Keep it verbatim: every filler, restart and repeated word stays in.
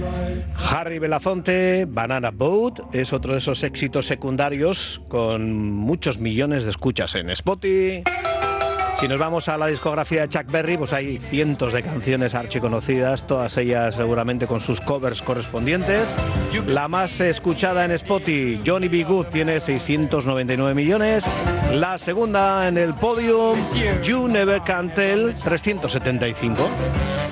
Harry Belafonte, Banana Boat, es otro de esos éxitos secundarios con muchos millones de escuchas en Spotify. Si nos vamos a la discografía de Chuck Berry, pues hay cientos de canciones archiconocidas, todas ellas seguramente con sus covers correspondientes. La más escuchada en Spotify, Johnny B. Good, tiene seiscientos noventa y nueve millones. La segunda en el podium, You Never Can Tell, trescientos setenta y cinco.